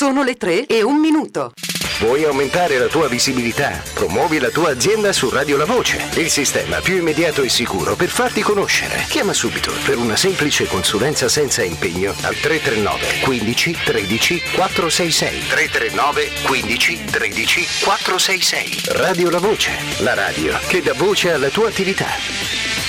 Sono le 3:01. Vuoi aumentare la tua visibilità? Promuovi la tua azienda su Radio La Voce, il sistema più immediato e sicuro per farti conoscere. Chiama subito per una semplice consulenza senza impegno al 339 15 13 466. 339 15 13 466. Radio La Voce, la radio che dà voce alla tua attività.